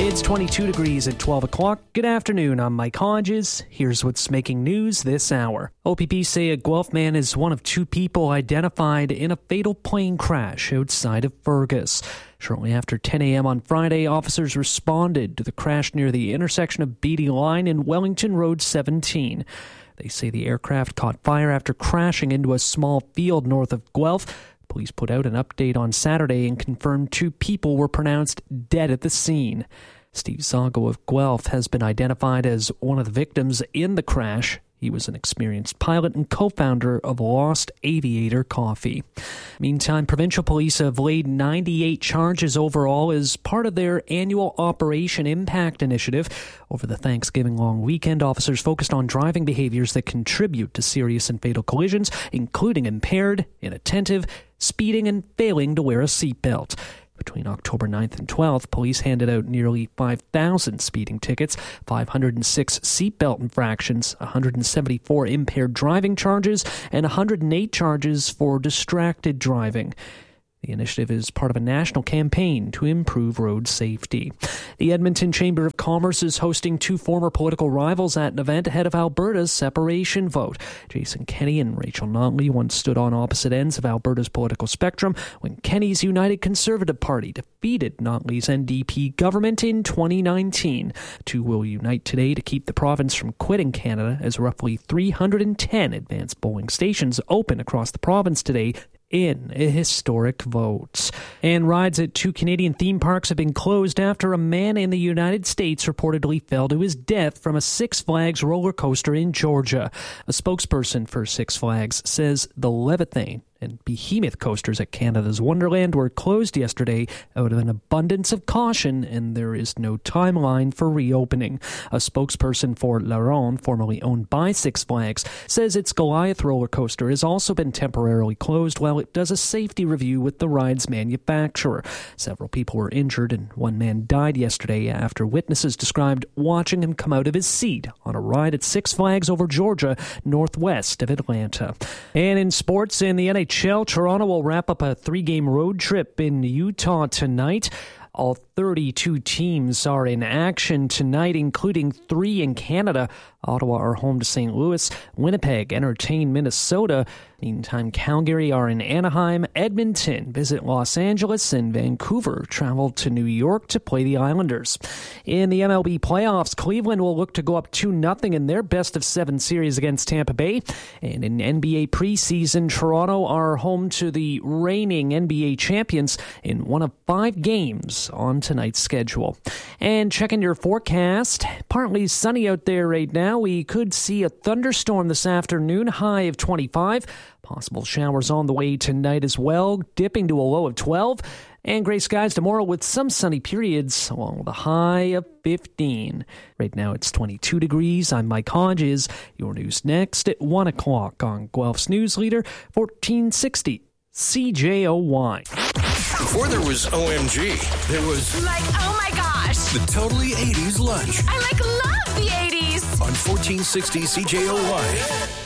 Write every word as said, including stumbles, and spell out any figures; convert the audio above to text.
It's twenty-two degrees at twelve o'clock. Good afternoon, I'm Mike Hodges. Here's what's making news this hour. O P P say a Guelph man is one of two people identified in a fatal plane crash outside of Fergus. Shortly after ten a.m. on Friday, officers responded to the crash near the intersection of Beatty Line and Wellington Road seventeen. They say the aircraft caught fire after crashing into a small field north of Guelph. Police put out an update on Saturday and confirmed two people were pronounced dead at the scene. Steve Zago of Guelph has been identified as one of the victims in the crash. He was an experienced pilot and co-founder of Lost Aviator Coffee. Meantime, provincial police have laid ninety-eight charges overall as part of their annual Operation Impact initiative. Over the Thanksgiving long weekend, officers focused on driving behaviors that contribute to serious and fatal collisions, including impaired, inattentive, speeding, and failing to wear a seatbelt. Between October ninth and twelfth, police handed out nearly five thousand speeding tickets, five hundred six seatbelt infractions, one hundred seventy-four impaired driving charges, and one hundred eight charges for distracted driving. The initiative is part of a national campaign to improve road safety. The Edmonton Chamber of Commerce is hosting two former political rivals at an event ahead of Alberta's separation vote. Jason Kenney and Rachel Notley once stood on opposite ends of Alberta's political spectrum when Kenney's United Conservative Party defeated Notley's N D P government in twenty nineteen. Two will unite today to keep the province from quitting Canada as roughly three hundred ten advanced polling stations open across the province today in a historic vote. And rides at two Canadian theme parks have been closed after a man in the United States reportedly fell to his death from a Six Flags roller coaster in Georgia. A spokesperson for Six Flags says the Leviathan and Behemoth coasters at Canada's Wonderland were closed yesterday out of an abundance of caution, and there is no timeline for reopening. A spokesperson for La Ronde, formerly owned by Six Flags, says its Goliath roller coaster has also been temporarily closed while it does a safety review with the ride's manufacturer. Several people were injured, and one man died yesterday after witnesses described watching him come out of his seat on a ride at Six Flags over Georgia, northwest of Atlanta. And in sports, in the N H L, Toronto will wrap up a three-game road trip in Utah tonight. All thirty-two teams are in action tonight, including three in Canada. Ottawa are home to Saint Louis. Winnipeg entertain Minnesota. Meantime, Calgary are in Anaheim. Edmonton visit Los Angeles, and Vancouver travel to New York to play the Islanders. In the M L B playoffs, Cleveland will look to go up two nothing in their best-of-seven series against Tampa Bay. And in N B A preseason, Toronto are home to the reigning N B A champions in one of five games on tonight's schedule. And checking your forecast, partly sunny out there right now. We could see a thunderstorm this afternoon, high of twenty-five. Possible showers on the way tonight as well, dipping to a low of twelve. And gray skies tomorrow with some sunny periods, along with a high of fifteen. Right now it's twenty-two degrees. I'm Mike Hodges. Your news next at one o'clock on Guelph's News Leader, fourteen sixty C J O Y. Before there was O M G, there was... Like, oh my gosh. The Totally eighties Lunch. I like love the eighties. On fourteen sixty C J O Y.